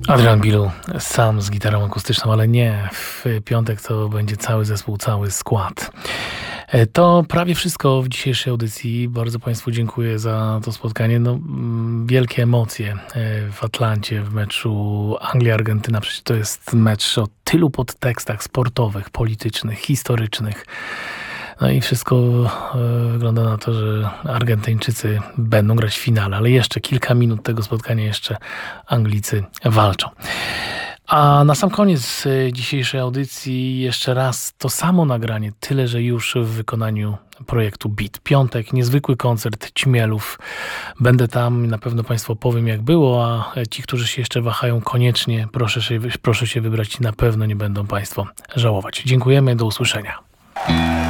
Adrian Bilu sam z gitarą akustyczną, ale nie. W piątek to będzie cały zespół, cały skład. To prawie wszystko w dzisiejszej audycji. Bardzo Państwu dziękuję za to spotkanie. Wielkie emocje w Atlancie w meczu Anglia-Argentyna. Przecież to jest mecz o tylu podtekstach sportowych, politycznych, historycznych. No i wszystko wygląda na to, że Argentyńczycy będą grać w finale, ale jeszcze kilka minut tego spotkania jeszcze Anglicy walczą. A na sam koniec dzisiejszej audycji jeszcze raz to samo nagranie, tyle że już w wykonaniu projektu Beat. Piątek, niezwykły koncert Ćmielów. Będę tam, na pewno Państwu powiem jak było, a ci, którzy się jeszcze wahają, koniecznie proszę się wybrać i na pewno nie będą Państwo żałować. Dziękujemy, do usłyszenia.